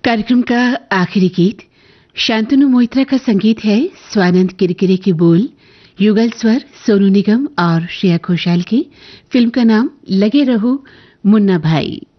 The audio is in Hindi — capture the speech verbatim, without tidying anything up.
कार्यक्रम का आखिरी गीत शांतनु मोहित्रा का संगीत है, स्वानंद किरकिरे की बोल, युगल स्वर सोनू निगम और श्रेया घोषाल की। फिल्म का नाम लगे रहो मुन्ना भाई।